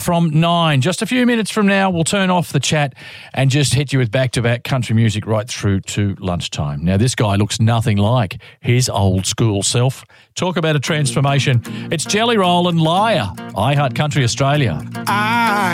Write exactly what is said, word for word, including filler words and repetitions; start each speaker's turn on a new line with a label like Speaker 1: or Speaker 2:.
Speaker 1: from nine. Just a few minutes from now, we'll turn off the chat and just hit you with back-to-back country music right through to lunchtime. Now, this guy looks nothing like his old school self. Talk about a transformation. It's Jelly Roll and Liar, iHeart Country Australia.
Speaker 2: I